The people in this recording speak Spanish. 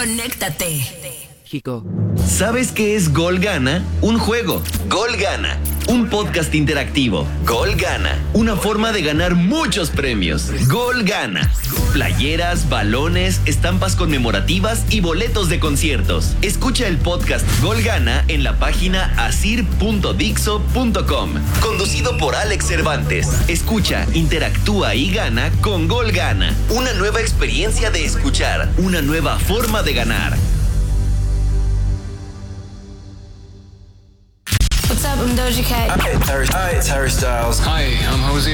Conéctate. Chico. ¿Sabes qué es Gol Gana? Un juego. Gol Gana. Un podcast interactivo. Gol Gana. Una forma de ganar muchos premios. Gol Gana. Playeras, balones, estampas conmemorativas y boletos de conciertos. Escucha el podcast Gol Gana en la página asir.dixo.com. Conducido por Alex Cervantes. Escucha, interactúa y gana con Gol Gana. Una nueva experiencia de escuchar. Una nueva forma de ganar. What's up, I'm Doja Cat. Hi, it's Harry Styles. Hi, I'm Jose